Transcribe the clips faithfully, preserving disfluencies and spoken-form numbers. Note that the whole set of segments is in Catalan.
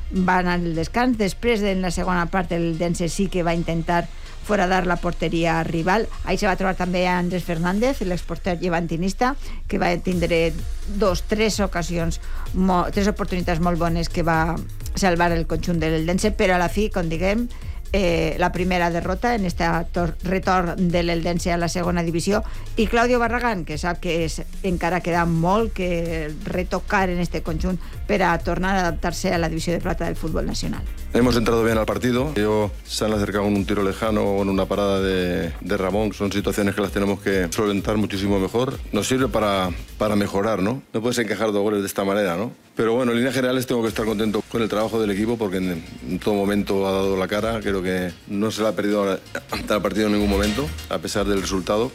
va anar el descans. Després, en la segona part, el Dense sí que va intentar foradar la porteria rival. Ahí se va trobar també Andrés Fernández, l'exporter llevantinista, que va tindre dos, tres ocasions, mo, tres oportunitats molt bones que va salvar el conjunt del Eldense, però a la fi, com diguem, Eh, la primera derrota en este retorn de l'Eldense a la segona divisió, i Claudio Barragán, que sap que és, encara queda molt que retocar en este conjunt per a tornar a adaptar-se a la divisió de plata del fútbol nacional. Hemos entrado bien al partido. Ellos se han acercado con un tiro lejano o en una parada de, de Ramón. Son situaciones que las tenemos que solventar muchísimo mejor. Nos sirve para, para mejorar, ¿no? No puedes encajar dos goles de esta manera, ¿no? Pero bueno, en líneas generales tengo que estar contento con el trabajo del equipo porque en, en todo momento ha dado la cara. Creo que no se la ha perdido hasta el partido en ningún momento, a pesar del resultado.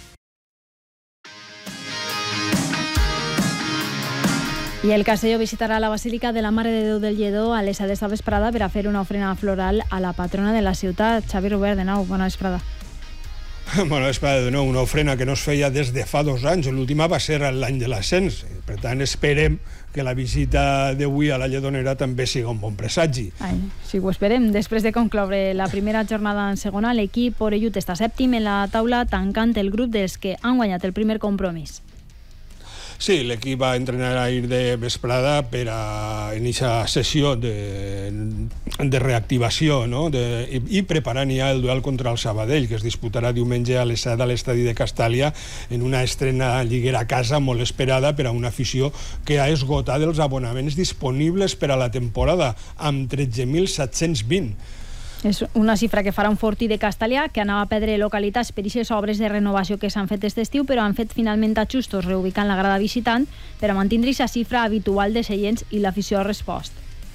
I el Castelló visitarà la Basílica de la Mare de Déu del Lledó a les set de vesprada per a fer una ofrena floral a la patrona de la ciutat. Xavi Robert, de nou, bona vesprada. Bona vesprada, de nou, una ofrena que no es feia des de fa dos anys. L'última va ser l'any de l'ascens. Per tant, esperem que la visita d'avui a la Lledonera també siga un bon presagi. Ai, sí, ho esperem. Després de concloure la primera jornada en segona, l'equip orellut està sèptim en la taula, tancant el grup dels que han guanyat el primer compromís. Sí, l'equip va entrenar ahir de vesprada per a en aquesta sessió de, de reactivació, no? de, i, i preparant ja el duel contra el Sabadell, que es disputarà diumenge a les set a l'estadi de Castàlia en una estrena lliguera a casa molt esperada per a una afició que ha esgotat els abonaments disponibles per a la temporada, amb tretze mil set-cents vint. És una xifra que farà un Fortí de Castàlia, que anava a perdre localitats per aquestes obres de renovació que s'han fet aquest estiu, però han fet finalment ajustos reubicant la grada visitant per a mantindre aquesta xifra habitual de seients, i l'afició ha respost.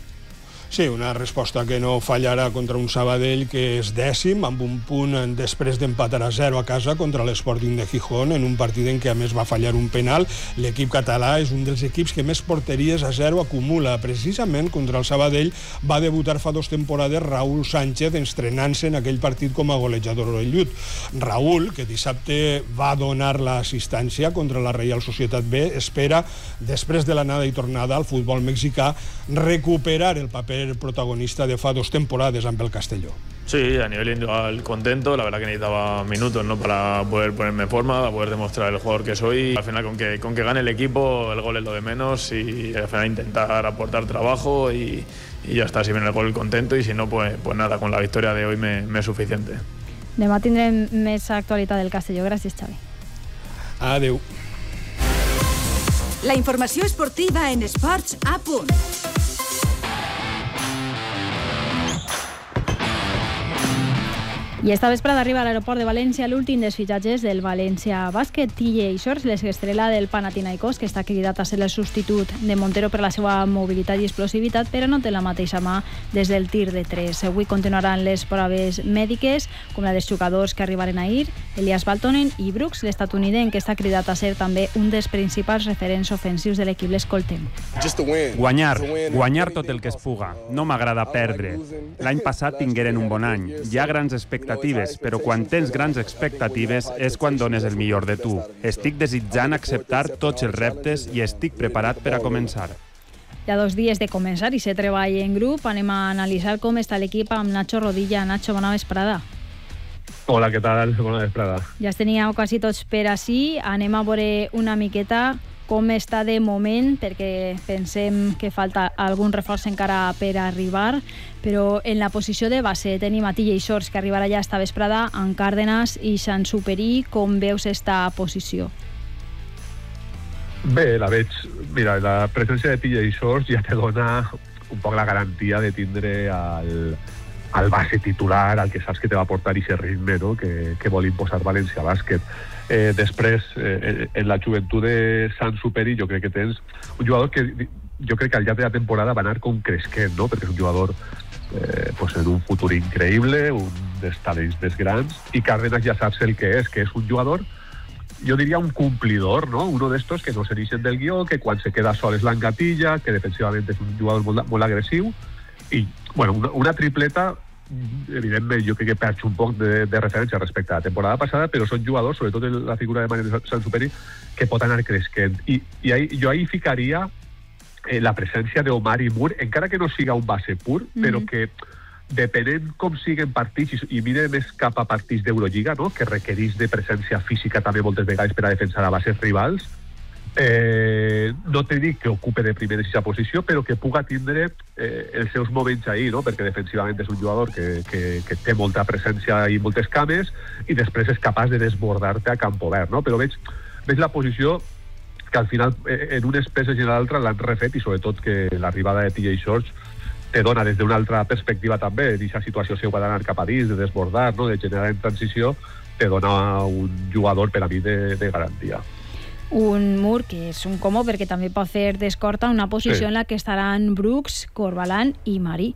Sí, una resposta que no fallarà contra un Sabadell que és dècim, amb un punt després d'empatar a zero a casa contra l'Sporting de Gijón, en un partit en què a més va fallar un penal. L'equip català és un dels equips que més porteries a zero acumula. Precisament contra el Sabadell va debutar fa dos temporades Raúl Sánchez, estrenant-se en aquell partit com a golejador orellut. Raúl, que dissabte va donar l'assistència contra la Reial Societat B, espera, després de l'anada i tornada al futbol mexicà, recuperar el paper protagonista de fa dos temporadas ante el Castelló. Sí, a nivel individual contento, la verdad que necesitaba minutos, ¿no? Para poder ponerme en forma, para poder demostrar el jugador que soy. Al final con que, con que gane el equipo, el gol es lo de menos, y al final intentar aportar trabajo y, y ya está. Si viene el gol, contento, y si no, pues, pues nada, con la victoria de hoy me, me es suficiente. Demà tindrem més actualitat del Castelló. Gràcies, Xavi. Adeu. La informació esportiva en Esports a punt. I esta vesprada arriba a l'aeroport de València l'últim dels fitxatges del València Bàsquet. T J Shorts, l'estrella del Panathinaikos, que està cridat a ser el substitut de Montero per la seva mobilitat i explosivitat, però no té la mateixa mà des del tir de tres. Avui continuaran les proves mèdiques, com la dels jugadors que arribaren ahir, Elias Baltonen i Brooks, l'estatunidenc, que està cridat a ser també un dels principals referents ofensius de l'equip. L'escoltem. Guanyar, guanyar tot el que es puga. No m'agrada perdre. L'any passat tingueren un bon any. Hi ha grans expectatives, però quan tens grans expectatives és quan dones el millor de tu. Estic desitjant acceptar tots els reptes i estic preparat per a començar. Hi ha dos dies de començar i se treballa en grup. Anem a analitzar com està l'equip amb Nacho Rodilla. Nacho, bona vesprada. Hola, què tal? Bona vesprada. Ja els teníeu quasi tots per ací. Anem a veure una miqueta com està de moment, perquè pensem que falta algun reforç encara per arribar, però en la posició de base tenim a T J Shorts, que arribarà ja esta vesprada, en Cárdenas i Sant Superí. Com veus esta posició? Bé, la veig... Mira, la presència de T J Shorts ja te dona un poc la garantia de tindre al, al base titular, al que saps que te va portar aquest ritme, no? que, que vol imposar València Bàsquet. Eh, després, eh, en la joventut de Sant Superi, jo crec que tens un jugador que jo crec que al llarg de la temporada va anar com cresquent, no? Perquè és un jugador eh, pues en un futur increïble, un dels talents més grans, i Cárdenas ja saps el que és, que és un jugador, jo diria un cumplidor, no? Uno d'estos que no s'erixen del guió, que quan se queda sol és l'engatilla, que defensivament és un jugador molt, molt agressiu, i bueno, una, una tripleta evidentment jo crec que perds un poc de, de referència respecte a la temporada passada, però són jugadors, sobretot la figura de Manuel Sant Superi, que pot anar cresquent. I, i ahí, jo ahí ficaria eh, la presència d'Omari Moore, encara que no siga un base pur, mm-hmm. però que depenent com siguen partits, i, i mire més cap a partits d'Eurolliga, no? Que requereix de presència física també moltes vegades per a defensar a bases rivals, eh, no te dic que ocupe de primera aquesta posició, però que puga tindre eh, els seus moments ahí, no? Perquè defensivament és un jugador que, que, que té molta presència i moltes cames, i després és capaç de desbordar-te a camp obert, no? Però veig, veig la posició que al final en unes peces i en l'altra l'han refet, i sobretot que l'arribada de T J Shorts te dona des d'una altra perspectiva també, d'aquesta situació seva d'anar cap a dins, de desbordar, no? De generar en transició, te dona un jugador per a mi de, de garantia. Un mur que és un combo perquè també pot fer d'escorta una posició sí. en la que estaran Brooks, Corbalan i Mari.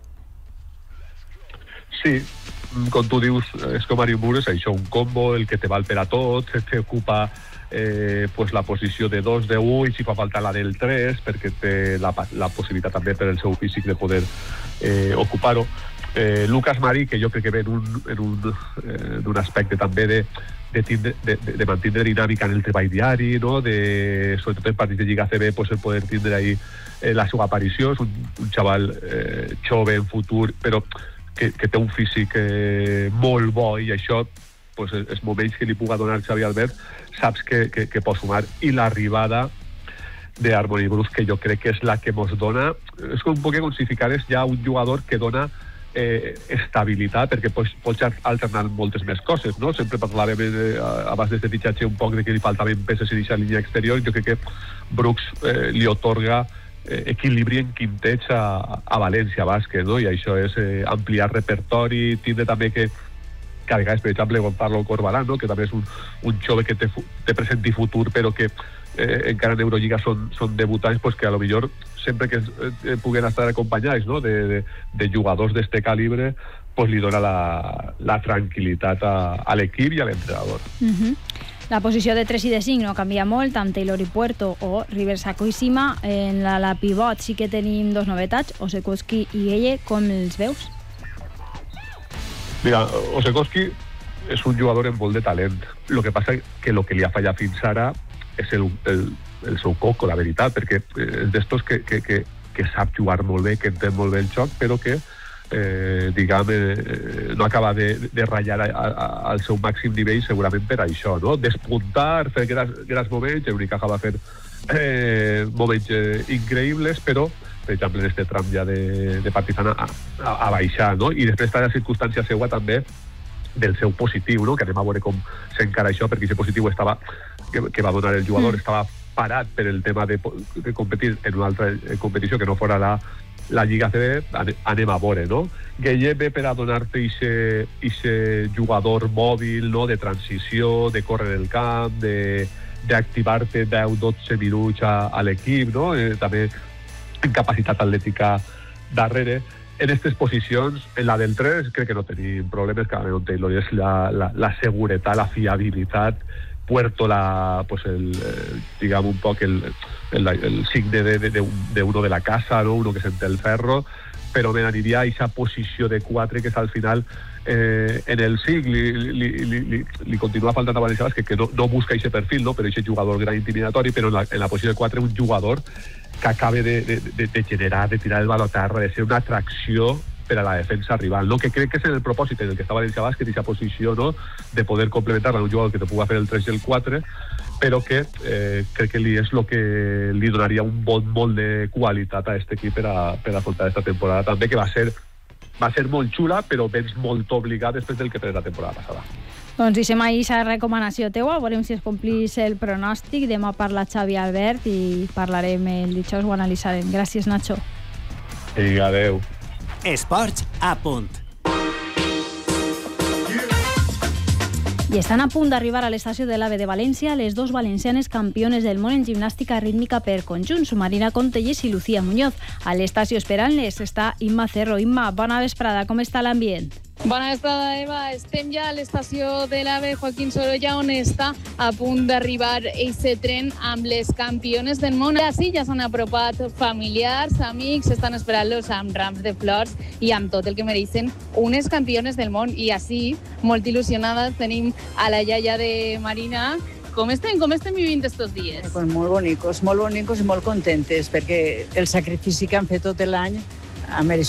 Sí, com tu dius, és que Mari Moore és això, un combo, el que te val per a tot, te ocupa eh, pues la posició de dos, de u, i si fa falta la del tres, perquè té la, la possibilitat també per el seu físic de poder eh, ocupar-ho. Eh, Lucas Mari, que jo crec que ve en un, en un, eh, en un aspecte també de, de, tindre, de, de mantenir dinàmica en el treball diari, no? De, sobretot en partits de Lliga A C B, pues, el poder tindre ahí eh, la seva aparició. És un, un xaval eh, jove en futur, però que, que té un físic eh, molt bo, i això, pues, els moments que li puga donar Xavi Albert, saps que, que, que pot sumar. I l'arribada de Harmony Brooks, que jo crec que és la que mos dona, és com un poc com si ficares ja un jugador que dona eh, estabilitat, perquè pots, pots alternar moltes més coses, no? Sempre parlàvem eh, abans d'este fitxatge un poc de que li faltaven peces i aquesta línia exterior. Jo crec que Brooks eh, li otorga eh, equilibri en quinteig a, a València Bàsquet, no? I això és eh, ampliar repertori, tindre també que que a vegades, per exemple, Gonzalo Corbalán, no? Que també és un, un jove que té, té present i futur, però que eh, encara en Eurolliga són, són debutants, pues que a lo millor sempre que eh, puguen estar acompanyats, no? de, de, de jugadors d'este calibre, pues li dona la, la tranquil·litat a, a l'equip i a l'entrenador. Uh-huh. La posició de tres i de cinc no canvia molt, amb Taylor i Puerto o Rivers Sacco i Sima. En la, la pivot sí que tenim dos novetats, Osekowski i Gueye. Com els veus? Mira, Osekowski és un jugador amb molt de talent. El que passa que el que li ha fallat fins ara és el, el, el seu coco, la veritat, perquè és d'estos que, que, que, que sap jugar molt bé, que entén molt bé el joc, però que, eh, diguem, eh, no acaba de, de ratllar a, a, al seu màxim nivell, segurament per això, no? Despuntar, fer grans, grans moments, Unicaja va fer eh, moments eh, increïbles, però per exemple, en este tram ja de, de Partizan a, a, a baixar, no? I després està la circumstància seua també del seu positiu, no? Que anem a veure com s'encara això, perquè aquest positiu estava, que, que va donar el jugador, mm. estava parat per el tema de, de competir en una altra competició que no fora la, la Lliga A C B, anem a veure, no? Gueye ve per a donar-te aquest jugador mòbil, no? De transició, de córrer el camp, de d'activar-te deu a dotze minuts a, a l'equip, no? Eh, també en capacitat atlètica darrere. En aquestes posicions, en la del tres, crec que no tenim problemes, que Cameron Taylor és la, la, la seguretat, la fiabilitat, Puerto, la, pues el, eh, diguem un poc el, el, el signe de, de, de, de uno de la casa, no? Uno que sente el ferro, però me n'aniria a aquesta posició de quatre que és al final eh, en el cinc li, li, li, li, li continua faltant a València Bàsquet, que no, no busca aquest perfil, no? Però aquest jugador gran intimidatori, però en la, en la posició de quatre un jugador que acabe de, de, de, de generar, de tirar el bal a terra, de ser una atracció per a la defensa rival, no? Que crec que és en el propòsit en el que està València Bàsquet, aquesta posició, no? De poder complementar-la un jugador que te pugui fer el tres i el quatre, però que eh, crec que li és el que li donaria un bon molt de qualitat a aquest equip per a, per a afrontar aquesta temporada també, que va ser, va ser molt xula, però vens molt obligat després del que fes la temporada passada. Doncs deixem ahir aquesta recomanació teua, veurem si es complís el pronòstic. Demà parla Xavi Albert i parlarem el dijous, ho analitzarem. Gràcies, Nacho. I adeu. Esports a punt. I estan a punt d'arribar a l'estació de l'AVE de València les dos valencianes campiones del món en gimnàstica rítmica per conjunts, Marina Contellés i Lucía Muñoz. A l'estació esperant-les està Imma Cerro. Imma, bona vesprada, com està l'ambient? Bona vesprada, Eva. Estem ja a l'estació de l'AVE Joaquín Sorolla, on està a punt d'arribar aquest tren amb les campiones del món. Així ja s'han apropat familiars, amics, estan esperant-los amb rams de flors i amb tot el que mereixen unes campiones del món. I així, molt il·lusionades, tenim a la iaia de Marina Com estem, com estem vivint estos dies? Pues molt bonicos, molt bonicos i molt contentes, perquè el sacrifici que han fet tot l'any ha merescut